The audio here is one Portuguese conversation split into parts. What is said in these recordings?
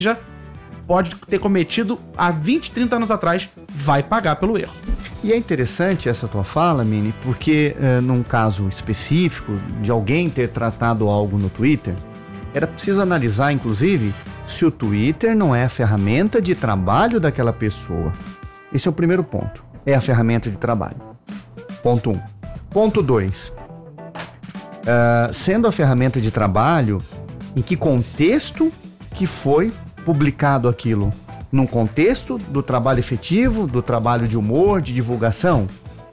já pode ter cometido há 20, 30 anos atrás, vai pagar pelo erro. E é interessante essa tua fala, Mini, porque num caso específico de alguém ter tratado algo no Twitter, era preciso analisar, inclusive, se o Twitter não é a ferramenta de trabalho daquela pessoa. Esse é o primeiro ponto. É a ferramenta de trabalho. Ponto 1. Ponto 2. Sendo a ferramenta de trabalho, em que contexto que foi publicado aquilo? Num contexto do trabalho efetivo, do trabalho de humor, de divulgação?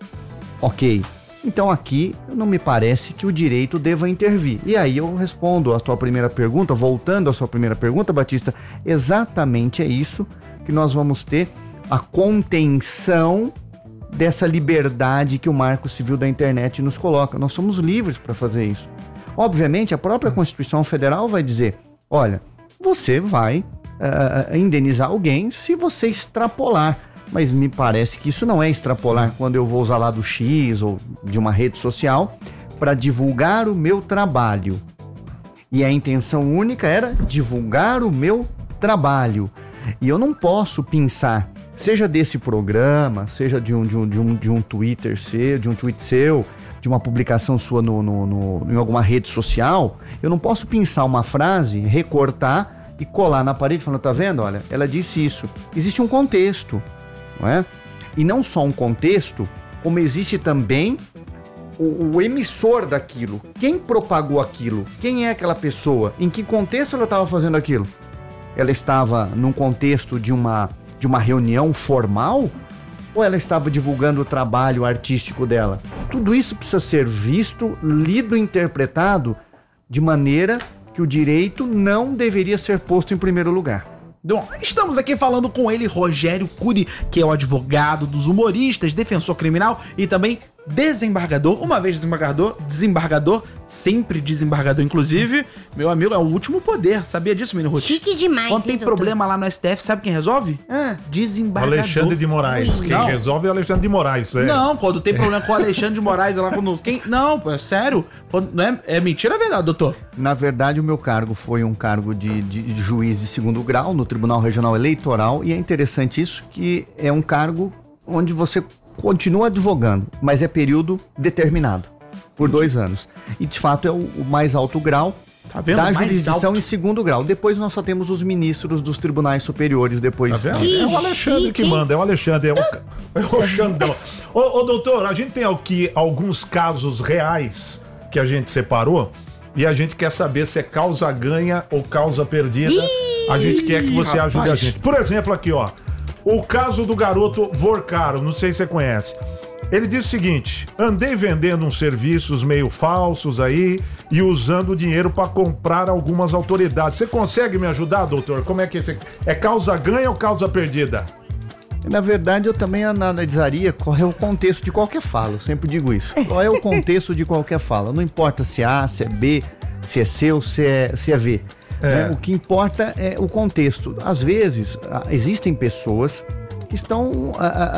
Ok. Então aqui não me parece que o direito deva intervir. E aí eu respondo a tua primeira pergunta, voltando à sua primeira pergunta, Batista, exatamente é isso que nós vamos ter, a contenção dessa liberdade que o Marco Civil da Internet nos coloca. Nós somos livres para fazer isso. Obviamente, a própria Constituição Federal vai dizer, olha, você vai indenizar alguém se você extrapolar. Mas me parece que isso não é extrapolar quando eu vou usar lá do X ou de uma rede social para divulgar o meu trabalho. E a intenção única era divulgar o meu trabalho. E eu não posso pensar, seja desse programa, seja de um Twitter seu, de um tweet seu, de uma publicação sua em alguma rede social, eu não posso pensar uma frase, recortar e colar na parede falando, tá vendo? Olha, ela disse isso. Existe um contexto, não é? E não só um contexto, como existe também o emissor daquilo. Quem propagou aquilo? Quem é aquela pessoa? Em que contexto ela estava fazendo aquilo? Ela estava num contexto de uma reunião formal? Ou ela estava divulgando o trabalho artístico dela? Tudo isso precisa ser visto, lido, interpretado de maneira que o direito não deveria ser posto em primeiro lugar. Bom, estamos aqui falando com ele, Rogério Cury, que é o advogado dos humoristas, defensor criminal e também desembargador, uma vez desembargador, sempre desembargador, inclusive, meu amigo, é o último poder, sabia disso, menino Ruth? Chique demais, quando tem problema lá no STF, sabe quem resolve? Desembargador. Alexandre de Moraes, quem resolve é o Alexandre de Moraes, é. Não, quando tem problema com o Alexandre de Moraes, lá quando... Não, é sério, não é mentira, é verdade, doutor? Na verdade, o meu cargo foi um cargo de juiz de segundo grau no Tribunal Regional Eleitoral, e é interessante isso, que é um cargo onde você continua advogando, mas é período determinado, por 2 anos. E de fato é o mais alto grau da jurisdição em segundo grau. Depois nós só temos os ministros dos tribunais superiores depois. Tá vendo? É o Alexandre que manda, é o Alexandre, é o Xandão. Ô doutor, a gente tem aqui alguns casos reais que a gente separou e a gente quer saber se é causa ganha ou causa perdida. A gente quer que você ajude a gente. Por exemplo, aqui, ó. O caso do garoto Vorcaro, não sei se você conhece. Ele diz o seguinte: andei vendendo uns serviços meio falsos aí e usando o dinheiro para comprar algumas autoridades. Você consegue me ajudar, doutor? Como é que é causa ganha ou causa perdida? Na verdade, eu também analisaria qual é o contexto de qualquer fala. Eu sempre digo isso. Qual é o contexto de qualquer fala? Não importa se é A, se é B, se é C ou se é V. O que importa é o contexto. Às vezes, existem pessoas que estão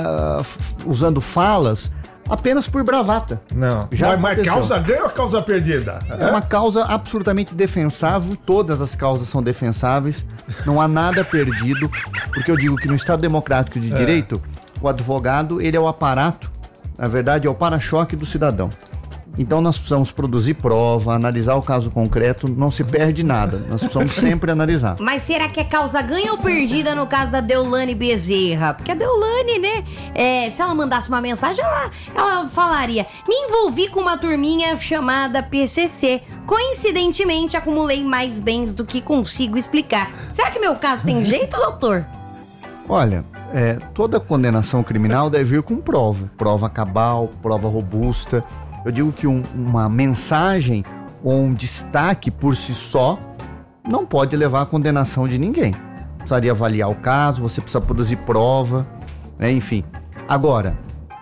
usando falas apenas por bravata. Não. Mas causa ganha ou causa perdida? É uma causa absolutamente defensável. Todas as causas são defensáveis. Não há nada perdido. Porque eu digo que no Estado Democrático de Direito, o advogado, ele é o aparato, na verdade, é o para-choque do cidadão. Então nós precisamos produzir prova, analisar o caso concreto, não se perde nada. Nós precisamos sempre analisar. Mas será que é causa ganha ou perdida no caso da Deolane Bezerra? Porque a Deolane, né, se ela mandasse uma mensagem, ela falaria: me envolvi com uma turminha chamada PCC. Coincidentemente, acumulei mais bens do que consigo explicar. Será que meu caso tem jeito, doutor? Olha, toda condenação criminal deve vir com prova cabal, prova robusta. Eu digo que uma mensagem ou um destaque por si só não pode levar à condenação de ninguém. Precisaria avaliar o caso, você precisa produzir prova, né? Enfim. Agora,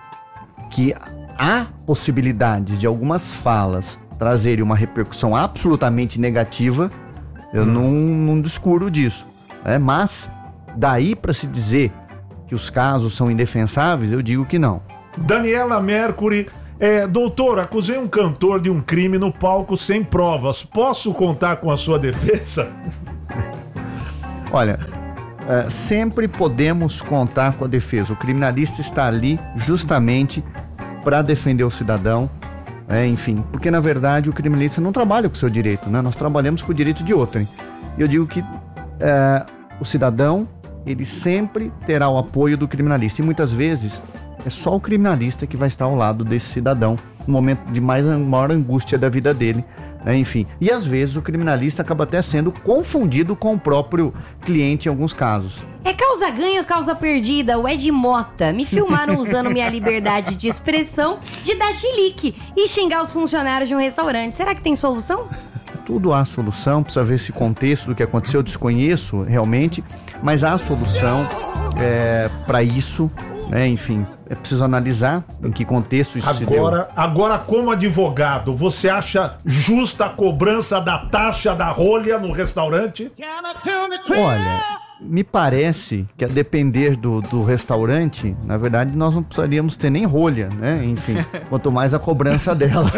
que há possibilidades de algumas falas trazerem uma repercussão absolutamente negativa, eu não discurso disso, né? Mas daí para se dizer que os casos são indefensáveis, eu digo que não. Daniela Mercury. Doutor, acusei um cantor de um crime no palco sem provas. Posso contar com a sua defesa? Olha, sempre podemos contar com a defesa. O criminalista está ali justamente para defender o cidadão, enfim, porque na verdade o criminalista não trabalha com o seu direito, né? Nós trabalhamos com o direito de outrem. E eu digo que o cidadão, ele sempre terá o apoio do criminalista, e muitas vezes é só o criminalista que vai estar ao lado desse cidadão no momento de maior angústia da vida dele, enfim. E às vezes o criminalista acaba até sendo confundido com o próprio cliente em alguns casos. É causa ganha ou causa perdida? O Ed Mota. Me filmaram usando minha liberdade de expressão de dar chilique e xingar os funcionários de um restaurante. Será que tem solução? Tudo há solução, precisa ver esse contexto do que aconteceu, eu desconheço realmente, mas há solução para isso, enfim, é preciso analisar em que contexto isso se deu. Agora, como advogado, você acha justa a cobrança da taxa da rolha no restaurante? Olha, me parece que a depender do restaurante, na verdade nós não precisaríamos ter nem rolha, né? Enfim, quanto mais a cobrança dela.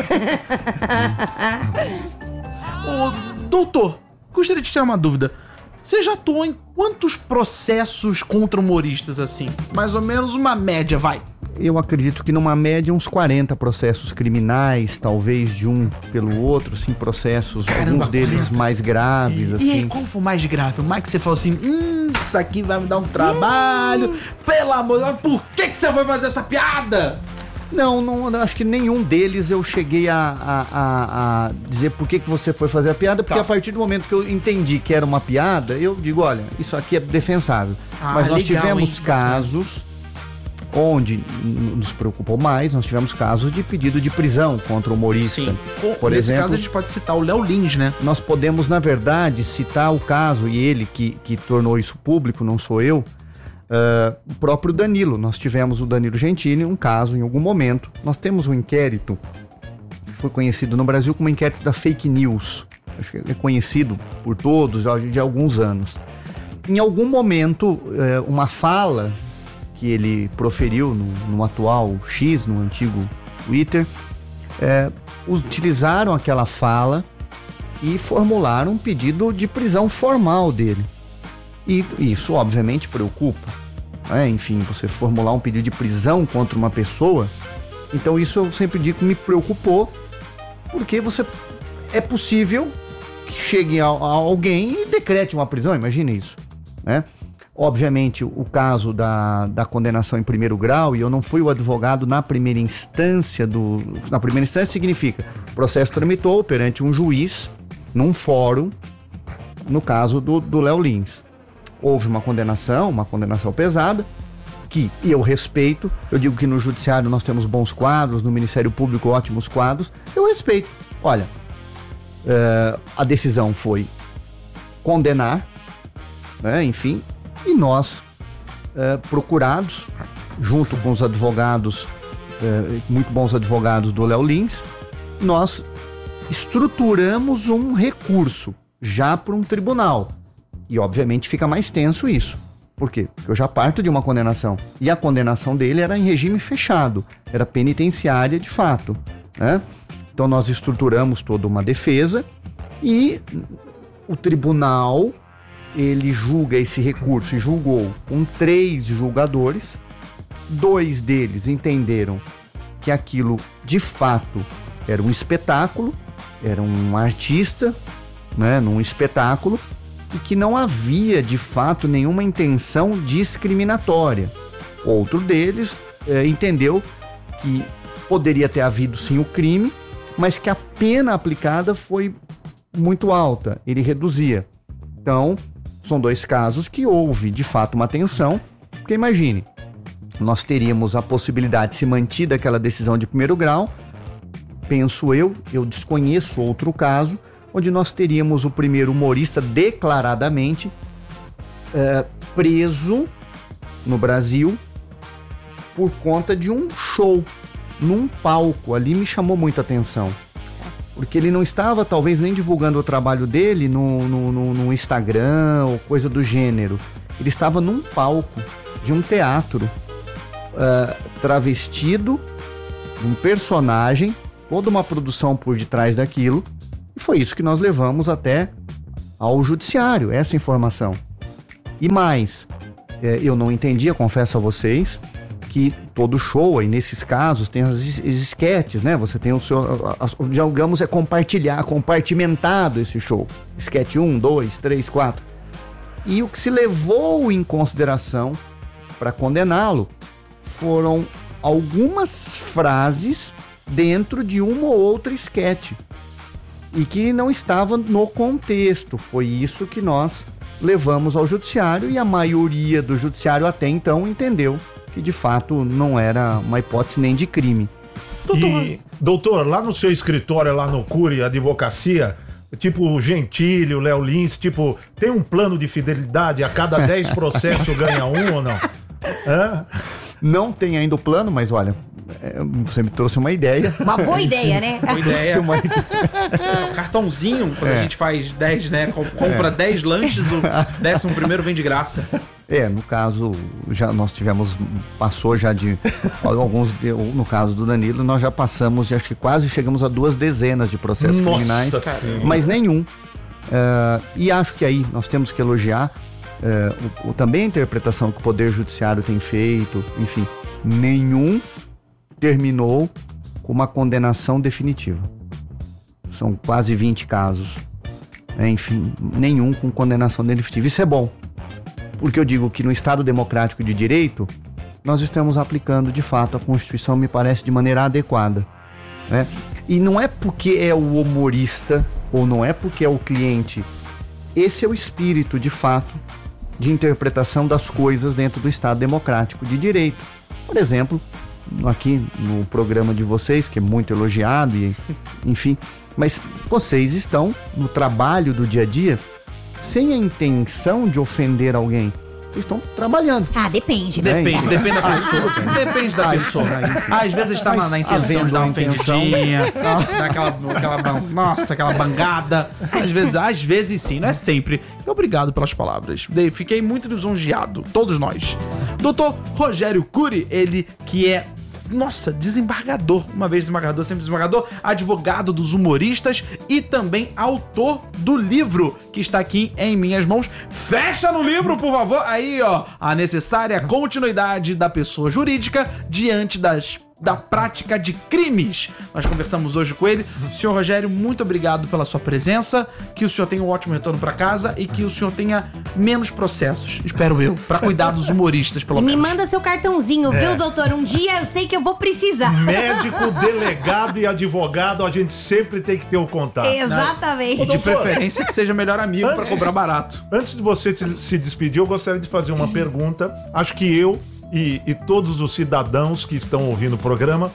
Ô, doutor, gostaria de tirar uma dúvida. Você já atuou em quantos processos contra humoristas, assim? Mais ou menos uma média, vai. Eu acredito que numa média uns 40 processos criminais, talvez de um pelo outro, assim, processos, caramba, alguns deles mais graves, assim. E aí, qual foi o mais grave? O mais que você falou assim, isso aqui vai me dar um trabalho, pelo amor de Deus, por que você foi fazer essa piada? Não, acho que nenhum deles eu cheguei a dizer por que você foi fazer a piada, porque a partir do momento que eu entendi que era uma piada, eu digo, olha, isso aqui é defensável. Mas nós tivemos casos onde nos preocupou mais, nós tivemos casos de pedido de prisão contra o humorista. Sim. Por Nesse exemplo, caso a gente pode citar o Léo Lins, né? Nós podemos, na verdade, citar o caso, e ele que tornou isso público, não sou eu, o próprio Danilo. Nós tivemos o Danilo Gentili, um caso em algum momento. Nós temos um inquérito que foi conhecido no Brasil como inquérito da fake news. Acho que é conhecido por todos já de alguns anos. Em algum momento, uma fala que ele proferiu no atual X, no antigo Twitter, utilizaram aquela fala e formularam um pedido de prisão formal dele. E isso, obviamente, preocupa. Enfim, você formular um pedido de prisão contra uma pessoa, então isso eu sempre digo que me preocupou, porque é possível que chegue a alguém e decrete uma prisão, imagine isso, né? Obviamente, o caso da condenação em primeiro grau, e eu não fui o advogado na primeira instância, na primeira instância significa, o processo tramitou perante um juiz, num fórum, no caso do Léo Lins. Houve uma condenação pesada, que eu respeito. Eu digo que no judiciário nós temos bons quadros, no Ministério Público ótimos quadros, eu respeito. Olha, a decisão foi condenar, enfim, e nós, procurados, junto com os advogados, muito bons advogados do Léo Lins, nós estruturamos um recurso já para um tribunal. E, obviamente, fica mais tenso isso. Por quê? Porque eu já parto de uma condenação. E a condenação dele era em regime fechado. Era penitenciária de fato, né? Então, nós estruturamos toda uma defesa e o tribunal, ele julga esse recurso e julgou com 3 julgadores. 2 deles entenderam que aquilo, de fato, era um espetáculo, era um artista, né, num espetáculo, e que não havia, de fato, nenhuma intenção discriminatória. Outro deles entendeu que poderia ter havido, sim, o crime, mas que a pena aplicada foi muito alta, ele reduzia. Então, são 2 casos que houve, de fato, uma tensão, porque imagine, nós teríamos a possibilidade, se mantida aquela decisão de primeiro grau, penso eu desconheço outro caso, onde nós teríamos o primeiro humorista declaradamente preso no Brasil por conta de um show num palco. Ali me chamou muita atenção, porque ele não estava talvez nem divulgando o trabalho dele no Instagram ou coisa do gênero. Ele estava num palco de um teatro, travestido, um personagem, toda uma produção por detrás daquilo. E foi isso que nós levamos até ao judiciário, essa informação. E mais, eu não entendia, confesso a vocês, que todo show, aí nesses casos, tem as esquetes, né? Você tem o seu, digamos, compartimentado esse show. Esquete 1, 2, 3, 4. E o que se levou em consideração para condená-lo foram algumas frases dentro de uma ou outra esquete e que não estava no contexto. Foi isso que nós levamos ao judiciário e a maioria do judiciário até então entendeu que de fato não era uma hipótese nem de crime. Doutor, lá no seu escritório, lá no Cury Advocacia, tipo o Gentili, o Léo Lins, tipo, tem um plano de fidelidade, a cada 10 processos ganha um ou não? Não tem ainda o plano, mas olha, você me trouxe uma ideia. Uma boa ideia, né? Boa ideia. O cartãozinho, quando a gente faz 10, né? Compra 10 lanches, o 11º vem de graça. No caso, já nós passou já de alguns, no caso do Danilo, nós já passamos, acho que quase chegamos a 2 dezenas de processos criminais, mas nenhum. E acho que aí nós temos que elogiar também a interpretação que o Poder Judiciário tem feito, enfim, nenhum terminou com uma condenação definitiva. São quase 20 casos. Enfim, nenhum com condenação definitiva. Isso é bom. Porque eu digo que no Estado Democrático de Direito, nós estamos aplicando, de fato, a Constituição, me parece, de maneira adequada. Né? E não é porque é o humorista, ou não é porque é o cliente. Esse é o espírito, de fato, de interpretação das coisas dentro do Estado Democrático de Direito. Por exemplo, aqui no programa de vocês, que é muito elogiado, e, enfim, mas vocês estão no trabalho do dia a dia sem a intenção de ofender alguém. Vocês estão trabalhando. Depende. Depende da pessoa. Depende da pessoa. Às vezes está na intenção de dar uma ofendidinha, aquela bangada. Às vezes sim, não é sempre. Obrigado pelas palavras. Fiquei muito lisonjeado, todos nós. Doutor Rogério Cury, ele que é desembargador, uma vez desembargador, sempre desembargador, advogado dos humoristas e também autor do livro que está aqui em minhas mãos. Fecha no livro, por favor. Aí, a necessária continuidade da pessoa jurídica diante da prática de crimes. Nós conversamos hoje com ele. Senhor Rogério, muito obrigado pela sua presença, que o senhor tenha um ótimo retorno para casa e que o senhor tenha menos processos, espero eu, para cuidar dos humoristas, pelo menos. Me manda seu cartãozinho, viu, doutor? Um dia eu sei que eu vou precisar. Médico, delegado e advogado, a gente sempre tem que ter o contato. Exatamente. De preferência que seja melhor amigo para cobrar barato. Antes de você se despedir, eu gostaria de fazer uma pergunta. Acho que eu e todos os cidadãos que estão ouvindo o programa,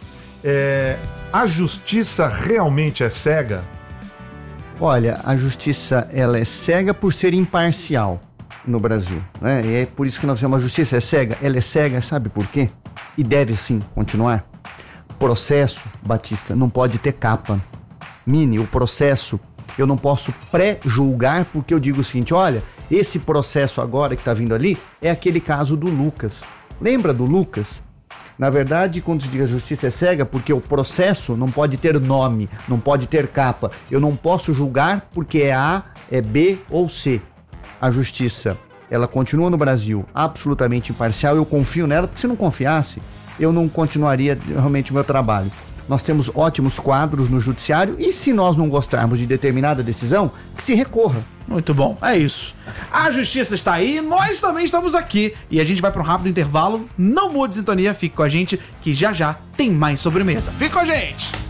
a justiça realmente é cega? Olha, a justiça, ela é cega por ser imparcial no Brasil, né? E é por isso que nós chamamos a justiça é cega. Ela é cega, sabe por quê? E deve sim continuar. Processo, Batista, não pode ter capa. Mini, o processo, eu não posso pré-julgar porque eu digo o seguinte, olha, esse processo agora que tá vindo ali é aquele caso do Lucas. Lembra do Lucas? Na verdade, quando se diz a justiça é cega, porque o processo não pode ter nome, não pode ter capa. Eu não posso julgar porque é A, é B ou C. A justiça, ela continua no Brasil absolutamente imparcial. Eu confio nela, porque se não confiasse, eu não continuaria realmente o meu trabalho. Nós temos ótimos quadros no judiciário e se nós não gostarmos de determinada decisão, que se recorra. Muito bom, é isso. A justiça está aí, nós também estamos aqui. E a gente vai para um rápido intervalo. Não mude de sintonia, fique com a gente que já já tem mais sobremesa. Fique com a gente!